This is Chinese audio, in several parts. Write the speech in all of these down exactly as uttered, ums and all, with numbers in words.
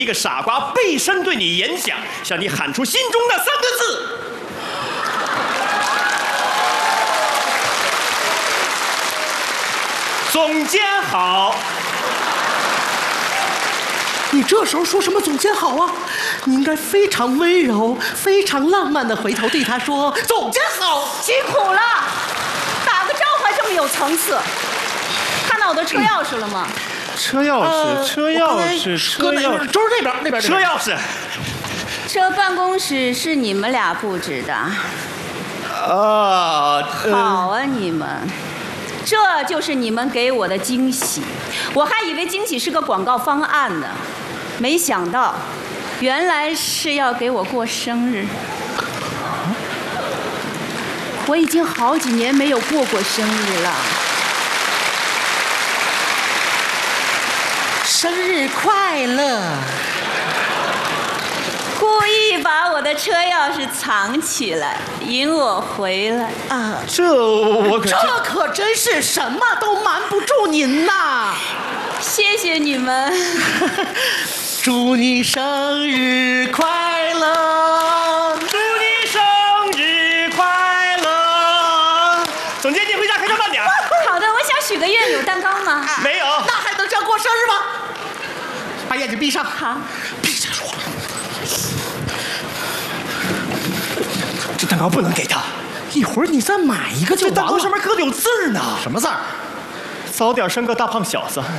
一个傻瓜背身对你演讲，向你喊出心中的三个字。总监好。 你这时候说什么总监好啊？你应该非常温柔、非常浪漫的回头对他说：“总监好， 辛苦了，打个招呼还这么有层次。看到我的车钥匙了吗？ 车钥匙， 呃车钥匙，车钥匙， 就是那边那边。 车钥匙。 这办公室是你们俩布置的。 啊， 好啊，你们。这就是你们给我的惊喜，我还以为惊喜是个广告方案呢，没想到，原来是要给我过生日。我已经好几年没有过过生日了。 生日快乐！ 故意把我的车钥匙藏起来，引我回来啊！ 这我可这可真是什么都瞒不住您呐！ 谢谢你们， 祝你生日快乐！ 祝你生日快乐！总监，你回家开车慢点。 好的，我想许个愿，有蛋糕吗？ 没有。 那还能这样过生日吗？把眼睛闭上。 好， 闭上说。 这蛋糕不能给他， 一会儿你再买一个就完了。 这蛋糕上面刻的有字呢。 什么字儿？ 早点生个大胖小子。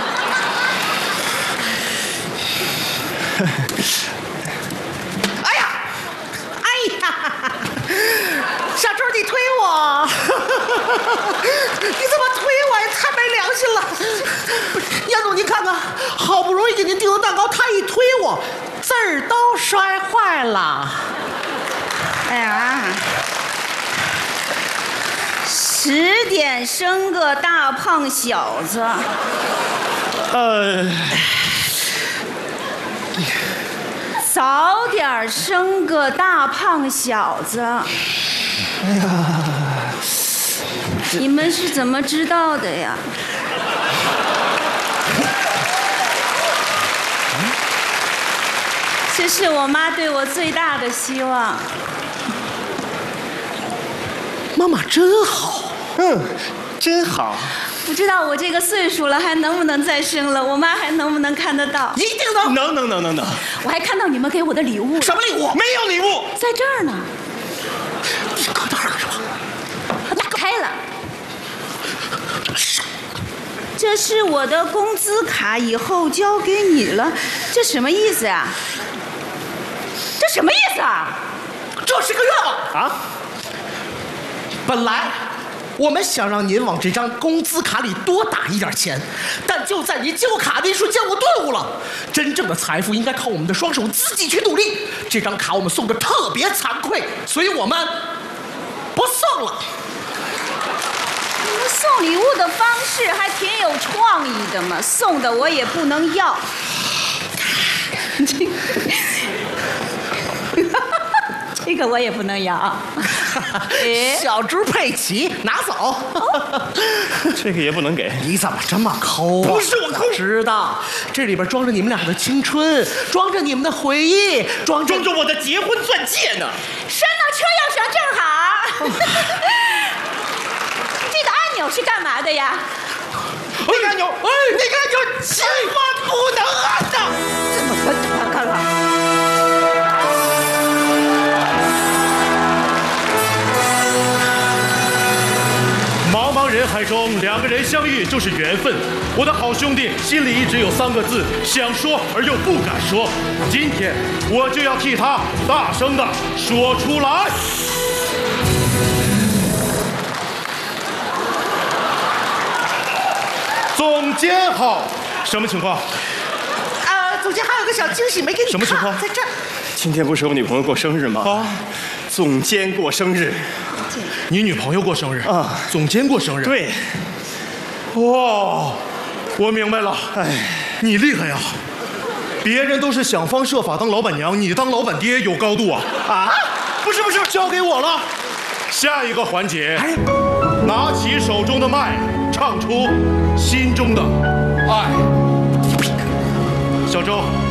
哎呀，哎呀，小周你推我，你怎么推我呀？太没良心了！燕总，您看看，好不容易给您订的蛋糕，他一推我，字儿都摔坏了。 哎呀，十点生个大胖小子， 呃， 早点生个大胖小子。 哎呀， 你们是怎么知道的呀？这是我妈对我最大的希望。 妈妈真好， 嗯，真好。 不知道我这个岁数了还能不能再生了，我妈还能不能看得到？ 一定能， 能能能能能。 我还看到你们给我的礼物。 什么礼物？ 没有礼物， 在这儿呢。 你搁哪儿是吧？ 打开了。这是我的工资卡，以后交给你了。这什么意思呀？这什么意思啊？ 这是个愿望啊！ 本来我们想让您往这张工资卡里多打一点钱，但就在您接过卡的一瞬间，我顿悟了：真正的财富应该靠我们的双手自己去努力。这张卡我们送的特别惭愧，所以我们不送了。 你们送礼物的方式还挺有创意的嘛，送的我也不能要。这个我也不能要。 小猪佩奇，拿走。 这个也不能给。 你怎么这么抠啊？ 不是我抠， 知道这里边装着你们俩的青春，装着你们的回忆，装着装着我的结婚钻戒呢。 拴到车钥匙上正好。这个按钮是干嘛的呀？ 那个按钮，哎，那个按钮千万不能按呐！ 这么笨，看看。 茫茫人海中，两个人相遇就是缘分。我的好兄弟心里一直有三个字，想说而又不敢说。今天我就要替他大声的说出来。总监好，什么情况？ 啊，总监还有个小惊喜没给你看。 什么情况？ 在这儿。 今天不是我女朋友过生日吗？ 啊， 总监过生日。 你女朋友过生日啊？ 总监过生日。 对。 哇，我明白了。哎，你厉害呀！别人都是想方设法当老板娘，你当老板爹有高度啊！ 啊？不是不是， 交给我了。下一个环节，拿起手中的麦，唱出心中的爱。小周。